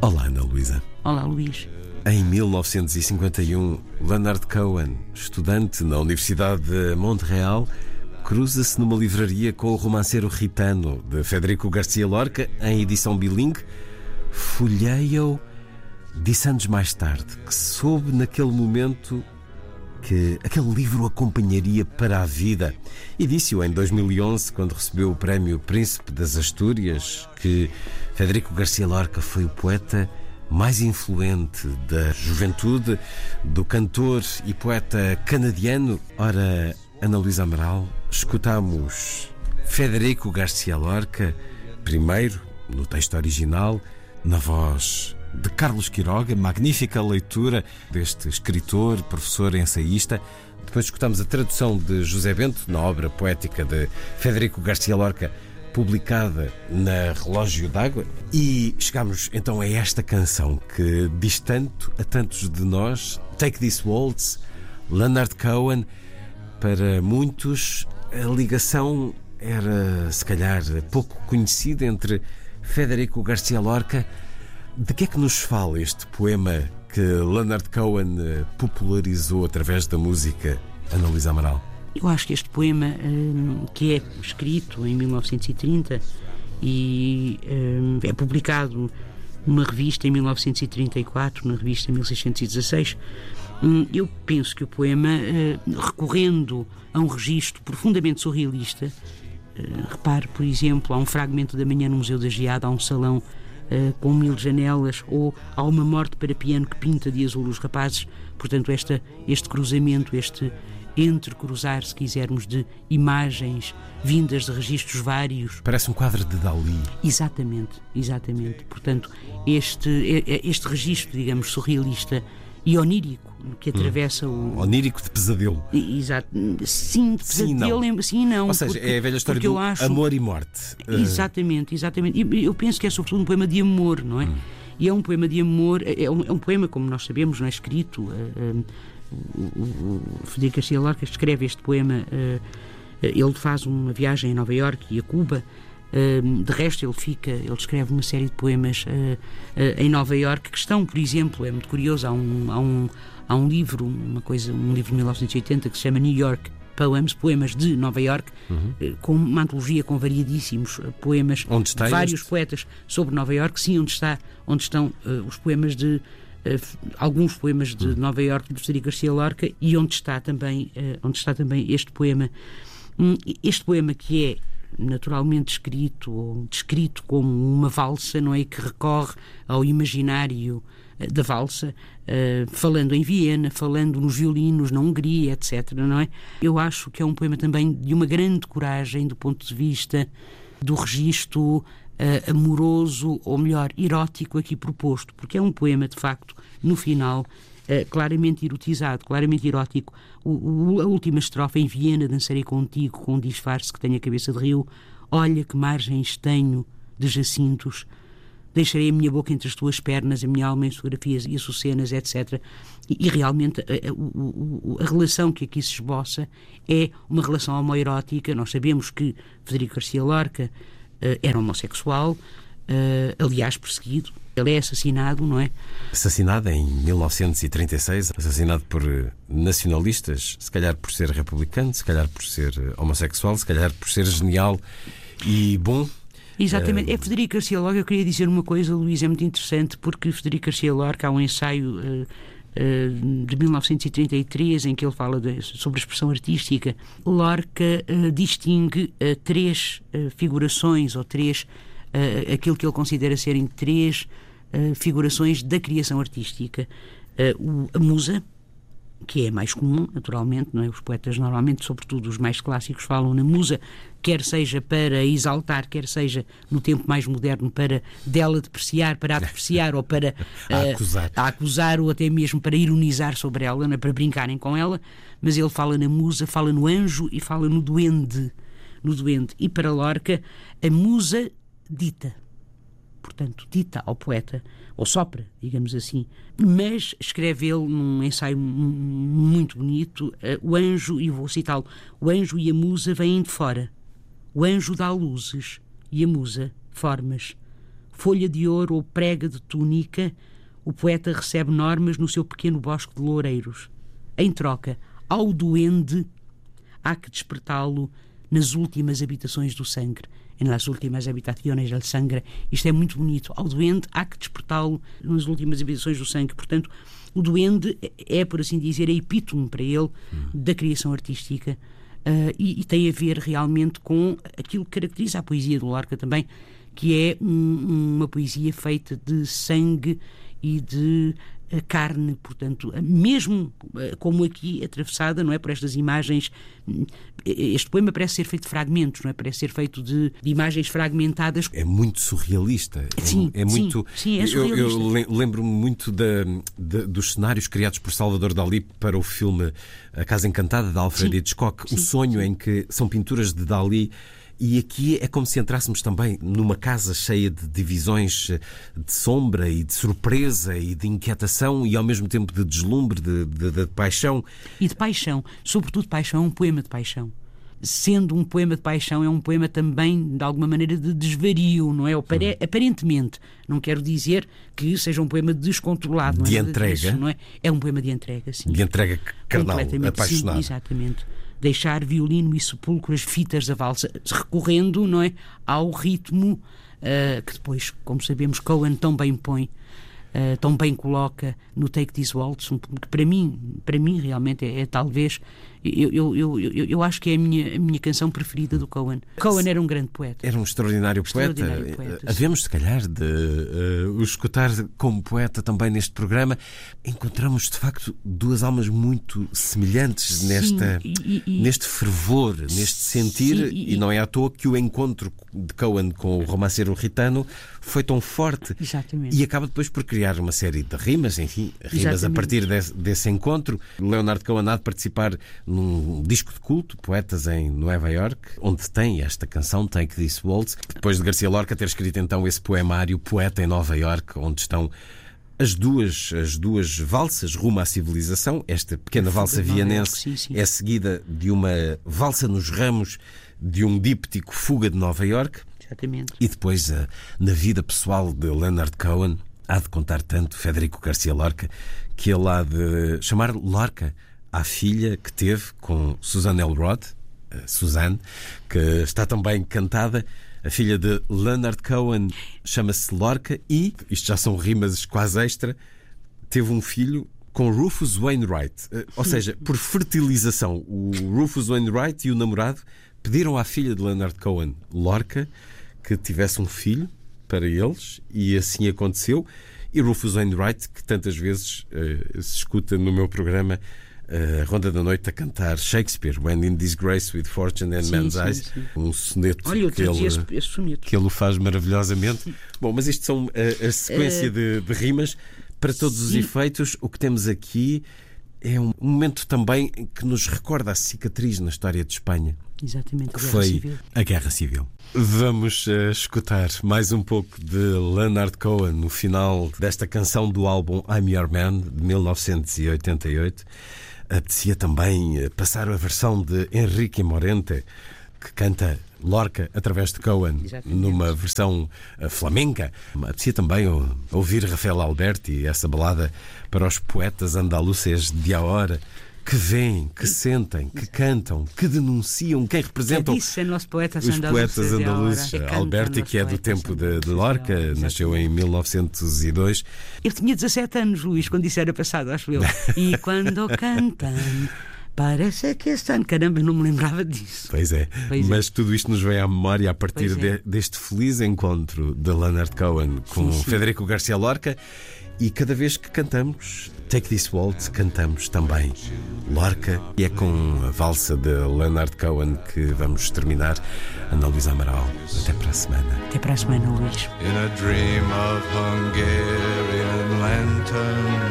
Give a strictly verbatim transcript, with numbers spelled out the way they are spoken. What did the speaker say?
Olá, Ana Luísa. Olá, Luís. Em mil novecentos e cinquenta e um, Leonard Cohen, estudante na Universidade de Montreal, cruza-se numa livraria com o romanceiro Gitano, de Federico Garcia Lorca, em edição bilingue. Folheia-o, disse anos mais tarde que soube naquele momento que aquele livro o acompanharia para a vida. E disse-o em dois mil e onze, quando recebeu o prémio Príncipe das Astúrias, que Federico Garcia Lorca foi o poeta mais influente da juventude, do cantor e poeta canadiano. Ora, Ana Luísa Amaral, escutamos Federico Garcia Lorca, primeiro no texto original, na voz de Carlos Quiroga, magnífica leitura deste escritor, professor, ensaísta. Depois escutamos a tradução de José Bento na obra poética de Federico Garcia Lorca, publicada na Relógio d'Água. E chegamos então a esta canção que diz tanto a tantos de nós, Take This Waltz, Leonard Cohen. Para muitos a ligação era se calhar pouco conhecida entre Federico Garcia Lorca. De que é que nos fala este poema que Leonard Cohen popularizou através da música, Ana Luísa Amaral? Eu acho que este poema, um, que é escrito em mil novecentos e trinta e um, é publicado numa revista em mil novecentos e trinta e quatro, na revista mil seiscentos e dezasseis, um, eu penso que o poema, uh, recorrendo a um registro profundamente surrealista, uh, repare, por exemplo, há um fragmento da Manhã no Museu da Geada, há um salão Uh, com mil janelas, ou há uma morte para piano que pinta de azul os rapazes. Portanto, esta, este cruzamento, este entrecruzar, se quisermos, de imagens vindas de registros vários. Parece um quadro de Dalí. Exatamente, exatamente. Portanto, este, este registro, digamos, surrealista e onírico que atravessa hum. o... Onírico de pesadelo. Exato. Sim, de sim, pesadelo. Não. Sim, não. Ou seja, porque, é a velha história do acho... amor e morte. Exatamente, exatamente. E eu penso que é sobretudo um poema de amor, não é? Hum. E é um poema de amor, é um, é um poema, como nós sabemos, não é escrito. Uh, uh, o, o, o Federico Garcia Lorca escreve este poema, uh, ele faz uma viagem a Nova Iorque e a Cuba. Uh, de resto ele fica, ele escreve uma série de poemas uh, uh, em Nova Iorque que estão, por exemplo, é muito curioso, há um, há um, há um livro, uma coisa, um livro de mil novecentos e oitenta que se chama New York Poems, Poemas de Nova Iorque, uhum. uh, com uma antologia com variadíssimos uh, poemas de vários este? poetas sobre Nova Iorque, sim, onde, está, onde estão uh, os poemas de uh, alguns poemas de uhum. Nova Iorque de Federico Garcia Lorca, e onde está também, uh, onde está também este poema, um, este poema que é naturalmente escrito ou descrito como uma valsa, não é? Que recorre ao imaginário uh, da valsa, uh, falando em Viena, falando nos violinos na Hungria, etcétera, não é? Eu acho que é um poema também de uma grande coragem do ponto de vista do registro uh, amoroso, ou melhor, erótico aqui proposto, porque é um poema, de facto, no final, Uh, claramente erotizado, claramente erótico. O, o, a última estrofe: em Viena dançarei contigo com um disfarce que tenho a cabeça de rio, olha que margens tenho de jacintos, deixarei a minha boca entre as tuas pernas, a minha alma em fotografias e açucenas, etcétera. E, e realmente a, a, a, a relação que aqui se esboça é uma relação homoerótica. Nós sabemos que Federico Garcia Lorca uh, era homossexual, uh, aliás perseguido. Ele é assassinado, não é? Assassinado em mil novecentos e trinta e seis, assassinado por nacionalistas, se calhar por ser republicano, se calhar por ser homossexual, se calhar por ser genial e bom. Exatamente. Uh... É Federico Garcia Lorca. Eu queria dizer uma coisa, Luís, é muito interessante, porque Federico Garcia Lorca, há um ensaio uh, uh, de mil novecentos e trinta e três em que ele fala de, sobre a expressão artística. Lorca uh, distingue uh, três uh, figurações, ou três Uh, aquilo que ele considera serem três uh, figurações da criação artística. Uh, o, a musa, que é mais comum, naturalmente, não é? Os poetas normalmente, sobretudo os mais clássicos, falam na musa, quer seja para exaltar, quer seja no tempo mais moderno para dela depreciar, para a depreciar ou para uh, a, acusar. a acusar, ou até mesmo para ironizar sobre ela, não é? Para brincarem com ela. Mas ele fala na musa, fala no anjo e fala no duende, no duende. E para Lorca, a musa dita, portanto, dita ao poeta, ou sopra, digamos assim, mas escreve ele num ensaio muito bonito, uh, o anjo, e vou citá-lo, o anjo e a musa vêm de fora, o anjo dá luzes e a musa formas, folha de ouro ou prega de túnica, o poeta recebe normas no seu pequeno bosque de loureiros. Em troca, ao duende, há que despertá-lo nas últimas habitações do sangue. En las últimas habitaciones del sangre. Isto é muito bonito. Ao duende, há que despertá-lo nas últimas habitações do sangue. Portanto, o duende é, por assim dizer, a epítome para ele da criação artística. Uh, e, e tem a ver realmente com aquilo que caracteriza a poesia do Lorca também, que é um, uma poesia feita de sangue e de uh, carne, portanto, mesmo uh, como aqui atravessada, não é, por estas imagens. Este poema parece ser feito de fragmentos, não é? Parece ser feito de, de imagens fragmentadas. É muito surrealista. Sim, é, é muito. Sim, sim, é surrealista. Eu, eu lembro-me muito da, da, dos cenários criados por Salvador Dalí para o filme A Casa Encantada, de Alfred Hitchcock. Sim, o sonho sim. em que são pinturas de Dalí. E aqui é como se entrássemos também numa casa cheia de divisões de sombra e de surpresa e de inquietação e ao mesmo tempo de deslumbre, de, de, de paixão. E de paixão, sobretudo paixão, é um poema de paixão. Sendo um poema de paixão, é um poema também, de alguma maneira, de desvario, não é? Apare- Aparentemente. Não quero dizer que seja um poema descontrolado. Não é de nada entrega. Disso, não é? É um poema de entrega, sim. De entrega carnal, apaixonado. Sim, exatamente. Deixar violino e sepulcro as fitas da valsa, recorrendo, não é, ao ritmo uh, que depois, como sabemos, Cohen tão bem põe, uh, tão bem coloca no Take This Waltz, um, que para mim, para mim realmente é, é talvez, eu, eu, eu, eu, eu acho que é a minha, a minha canção preferida do Cohen. Cohen era um grande poeta. Era um extraordinário, extraordinário poeta. poeta Havemos, se calhar, de uh, o escutar como poeta também neste programa. Encontramos, de facto, duas almas muito semelhantes sim, nesta, e, e, neste fervor, neste sentir, sim, e, e não é à toa que o encontro de Cohen com o romanceiro ritano foi tão forte. Exatamente. E acaba depois por criar uma série de rimas, enfim, rimas exatamente. A partir desse, desse encontro. Leonard Cohen há de participar num disco de culto, Poetas em Nova York, onde tem esta canção, Take This Waltz, depois de Garcia Lorca ter escrito então esse poemário, Poeta em Nova York, onde estão as duas, as duas valsas rumo à civilização. Esta pequena valsa vienense sim, sim. é seguida de uma valsa nos ramos de um díptico, Fuga de Nova York. Exatamente. E depois, na vida pessoal de Leonard Cohen, há de contar tanto Federico Garcia Lorca, que ele há de chamar Lorca à filha que teve com Suzanne Elrod, Suzanne, que está também cantada. A filha de Leonard Cohen chama-se Lorca e, isto já são rimas quase extra, teve um filho com Rufus Wainwright. Ou seja, por fertilização, o Rufus Wainwright e o namorado pediram à filha de Leonard Cohen, Lorca, que tivesse um filho para eles, e assim aconteceu. E Rufus Wainwright, que tantas vezes uh, se escuta no meu programa a uh, Ronda da Noite a cantar Shakespeare, When in Disgrace with Fortune and sim, Man's sim, Eyes, sim. um soneto. Olha, que, ele, esse, esse soneto. que ele o faz maravilhosamente. Sim. Bom, mas isto são a, a sequência uh, de, de rimas. Para todos sim. os efeitos, o que temos aqui é um momento também que nos recorda a cicatriz na história de Espanha. Exatamente, que foi Civil. a Guerra Civil. Vamos uh, escutar mais um pouco de Leonard Cohen no final desta canção do álbum I'm Your Man, de mil novecentos e oitenta e oito. Apetecia também uh, passar a versão de Enrique Morente, que canta Lorca através de Cohen, exatamente. Numa versão uh, flamenca. Apetecia também uh, ouvir Rafael Alberti, essa balada para os poetas andaluces de agora, que veem, que sentem, que cantam, que denunciam, quem representam os poetas andaluzes. Alberti, que é do tempo de, de Lorca, nasceu em mil novecentos e dois. Eu tinha dezassete anos, Luís, quando isso era passado, acho eu. E quando cantam, parece que estão... Caramba, não me lembrava disso. Pois é, pois mas é. Tudo isto nos vem à memória a partir é. de, deste feliz encontro de Leonard Cohen com sim, sim. Federico Garcia Lorca. E cada vez que cantamos Take This Waltz, cantamos também Lorca. E é com a valsa de Leonard Cohen que vamos terminar. Ana Luísa Amaral, até para a semana. Até para a semana, Luís. In a dream of Hungarian lantern.